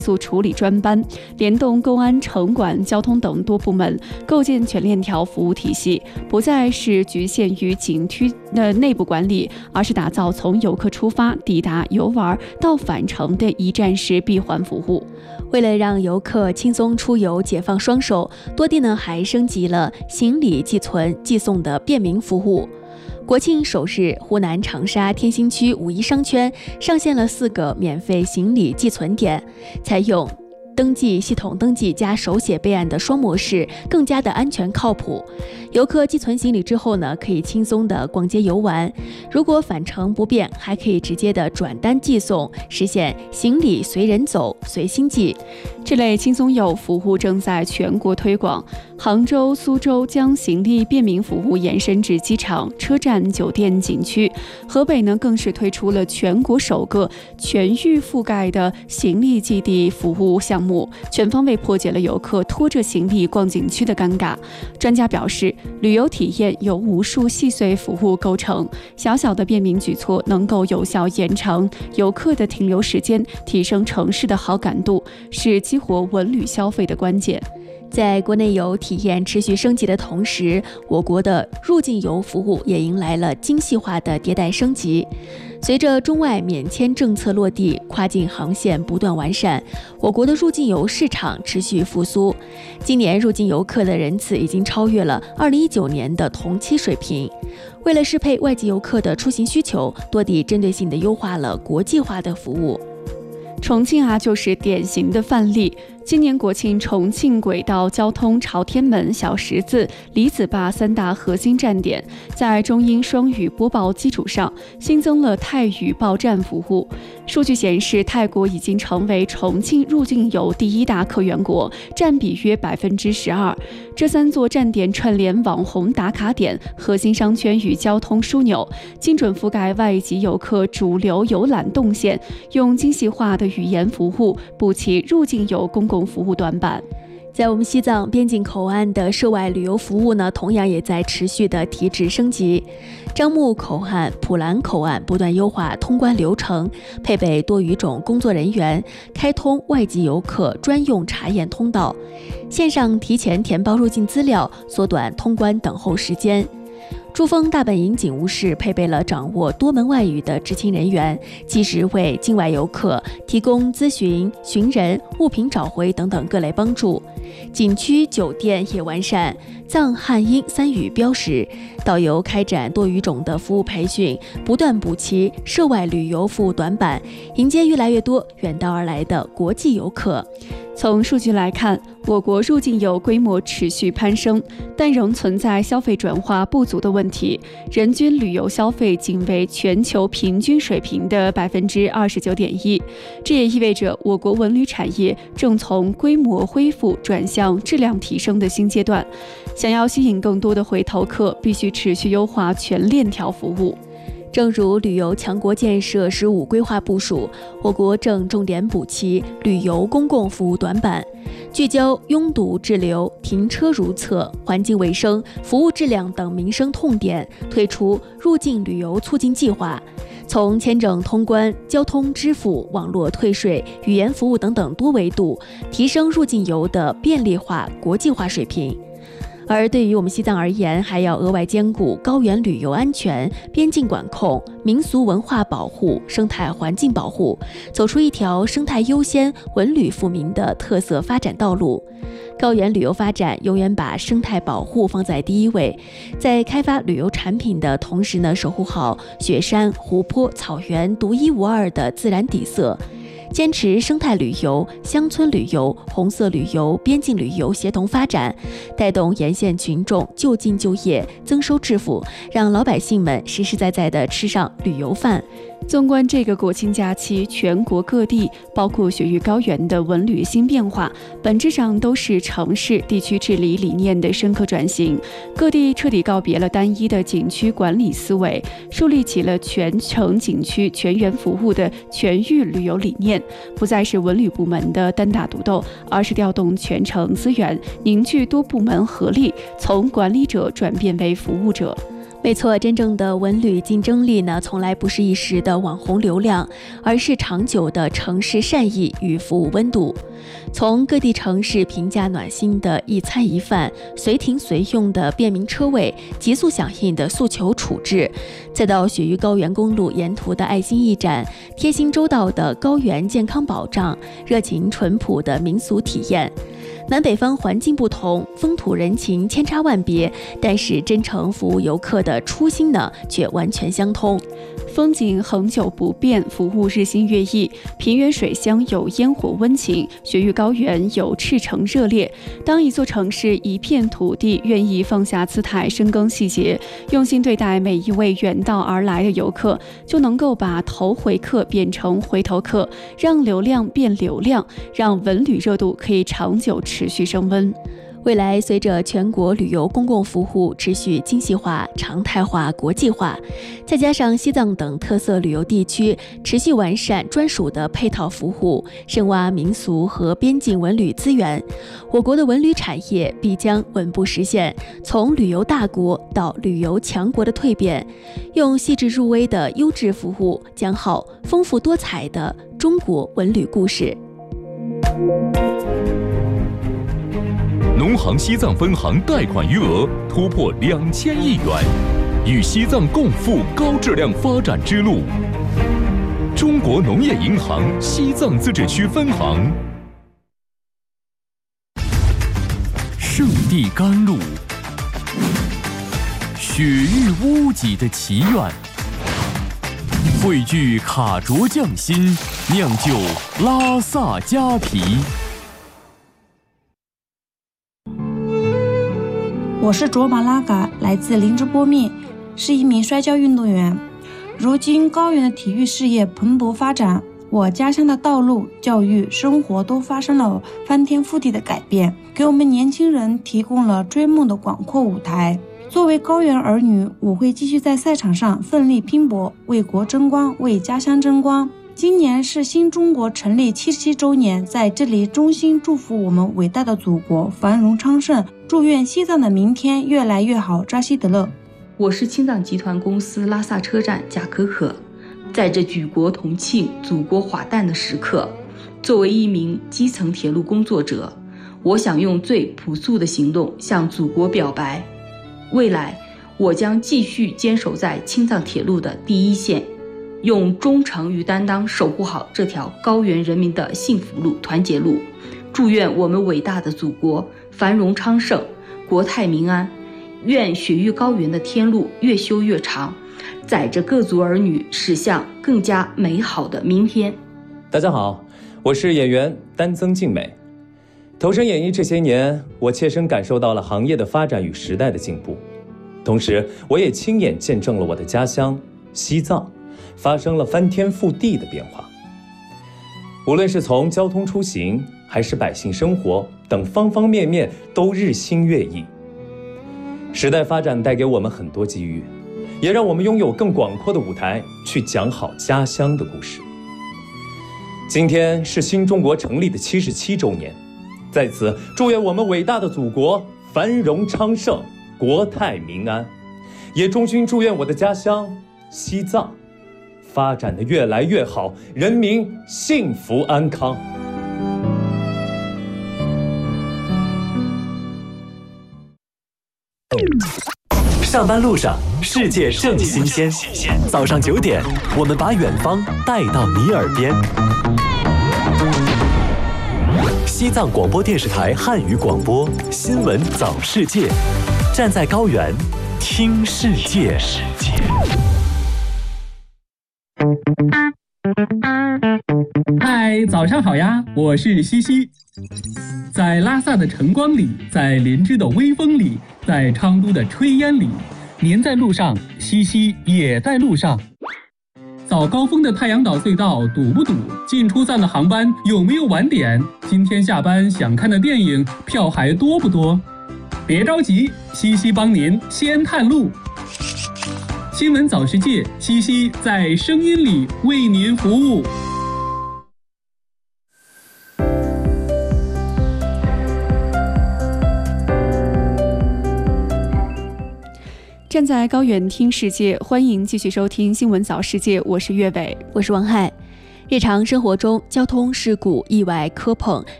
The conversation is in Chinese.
速处理专班，联动公安、城管、交通等多部门，构建全链条服务体系，不再是局限于景区的内部管理，而是打造从游客出发、抵达游玩到返程的一站式闭环服务。 为了让游客轻松出游、解放双手，多地还升级了行李寄存、寄送的便民服务。国庆首日，湖南长沙天心区五一商圈上线了4个免费行李寄存点，采用登记系统登记加手写备案的双模式，更加的安全靠谱。游客寄存行李之后可以轻松的逛街游玩。如果返程不便，还可以直接的转单寄送，实现行李随人走、随心寄。 这类轻松游服务正在全国推广。杭州、苏州将行李便民服务延伸至机场、车站、酒店、景区。河北更是推出了全国首个全域覆盖的行李寄递服务项目，全方位破解了游客拖着行李逛景区的尴尬。专家表示，旅游体验由无数细碎服务构成，小小的便民举措能够有效延长游客的停留时间，提升城市的好感度，是激活文旅消费的关键。 在国内游体验持续升级的同时，我国的入境游服务也迎来了精细化的迭代升级。随着中外免签政策落地，跨境航线不断完善，我国的入境游市场持续复苏。今年入境游客的人次已经超越了2019年的同期水平。为了适配外籍游客的出行需求，多地针对性地优化了国际化的服务。 重庆就是典型的范例。今年国庆，重庆轨道交通朝天门、小十字、李子坝3大核心站点，在中英双语播报基础上，新增了泰语报站服务。数据显示，泰国已经成为重庆入境游第1大客源国，占比约12%。这3座站点串联网红打卡点、核心商圈与交通枢纽，精准覆盖外籍游客主流游览动线，用精细化的语言服务补齐入境游公共服务短板。 在我们西藏边境口岸的涉外旅游服务同样也在持续的提质升级。樟木口岸、普兰口岸不断优化通关流程，配备多语种工作人员，开通外籍游客专用查验通道，线上提前填报入境资料，缩短通关等候时间。珠峰大本营警务室配备了掌握多门外语的执勤人员，及时为境外游客提供咨询、寻人、物品找回等等各类帮助。景区、酒店也完善藏、汉、英3语标识，导游开展多语种的服务培训，不断补齐涉外旅游服务短板，迎接越来越多远道而来的国际游客。 从数据来看，我国入境游规模持续攀升，但仍存在消费转化不足的问题。人均旅游消费仅为全球平均水平的29.1%，这也意味着我国文旅产业正从规模恢复转向质量提升的新阶段。想要吸引更多的回头客，必须持续优化全链条服务。 正如旅游强国建设15规划部署，我国正重点补齐旅游公共服务短板，聚焦拥堵滞留、停车如厕、环境卫生、服务质量等民生痛点，推出入境旅游促进计划，从签证通关、交通支付、网络退税、语言服务等等多维度，提升入境游的便利化、国际化水平。而对于我们西藏而言，还要额外兼顾高原旅游安全、边境管控、民俗文化保护、生态环境保护，走出一条生态优先、文旅富民的特色发展道路。高原旅游发展永远把生态保护放在第一位，在开发旅游产品的同时守护好雪山、湖泊、草原独一无二的自然底色。坚持生态旅游、乡村旅游、红色旅游、边境旅游协同发展，带动沿线群众就近就业、增收致富，让老百姓们实实在在地吃上旅游饭。 纵观这个国庆假期，全国各地，包括雪域高原的文旅新变化，本质上都是城市地区治理理念的深刻转型。各地彻底告别了单一的景区管理思维，树立起了全城景区全员服务的全域旅游理念，不再是文旅部门的单打独斗，而是调动全城资源，凝聚多部门合力，从管理者转变为服务者。 没错，真正的文旅竞争力呢，从来不是一时的网红流量，而是长久的城市善意与服务温度。从各地城市平价暖心的一餐一饭，随停随用的便民车位，急速响应的诉求处置，再到雪域高原公路沿途的爱心义展，贴心周到的高原健康保障，热情淳朴的民俗体验。南北方环境不同，风土人情千差万别，但是真诚服务游客的初心呢，却完全相通。 风景恒久不变，服务日新月异。平原水乡有烟火温情，雪域高原有赤诚热烈。当一座城市一片土地愿意放下姿态，深耕细节，用心对待每一位远道而来的游客，就能够把头回客变成回头客，让流量变流量，让文旅热度可以长久持续升温。 未来，随着全国旅游公共服务持续精细化、常态化、国际化，再加上西藏等特色旅游地区持续完善专属的配套服务，深挖民俗和边境文旅资源，我国的文旅产业必将稳步实现从旅游大国到旅游强国的蜕变，用细致入微的优质服务，讲好丰富多彩的中国文旅故事。 农行西藏分行贷款余额突破2000亿元，与西藏共赴高质量发展之路。中国农业银行西藏自治区分行。圣地甘露，雪域屋脊的祈愿，汇聚卡卓匠心，酿就拉萨佳啤。 我是卓玛拉嘎，来自林芝波密，是一名摔跤运动员。如今高原的体育事业蓬勃发展，我家乡的道路、教育、生活都发生了翻天覆地的改变，给我们年轻人提供了追梦的广阔舞台。作为高原儿女，我会继续在赛场上奋力拼搏，为国争光，为家乡争光。今年是新中国成立77周年，在这里衷心祝福我们伟大的祖国繁荣昌盛，祝愿西藏的明天越来越好，扎西德勒。 我是青藏集团公司拉萨车站贾可可，在这举国同庆、祖国华诞的时刻，作为一名基层铁路工作者，我想用最朴素的行动向祖国表白，未来我将继续坚守在青藏铁路的第一线，用忠诚与担当守护好这条高原人民的幸福路、团结路。祝愿我们伟大的祖国繁荣昌盛，国泰民安。愿雪域高原的天路越修越长，载着各族儿女驶向更加美好的明天。 大家好，我是演员丹增静美。投身演艺这些年，我切身感受到了行业的发展与时代的进步，同时我也亲眼见证了我的家乡西藏发生了翻天覆地的变化。无论是从交通出行还是百姓生活等方方面面都日新月异。时代发展带给我们很多机遇，也让我们拥有更广阔的舞台去讲好家乡的故事。今天是新中国成立的77周年，在此祝愿我们伟大的祖国繁荣昌盛，国泰民安，也衷心祝愿我的家乡西藏发展得越来越好，人民幸福安康。 上班路上，世界正新鲜。早上9点，我们把远方带到你耳边。西藏广播电视台汉语广播，新闻早世界，站在高原，听世界。 嗨，早上好呀，我是西西。在拉萨的晨光里，在林芝的微风里，在昌都的炊烟里，您在路上，西西也在路上。早高峰的太阳岛隧道堵不堵？进出站的航班有没有晚点？今天下班想看的电影票还多不多？别着急，西西帮您先探路。新闻早世界，西西在声音里为您服务。 站站在高原听世界，欢迎继续收听新闻早世界，我是岳伟， 我是王海。日常生活中，交通事故、意外、磕碰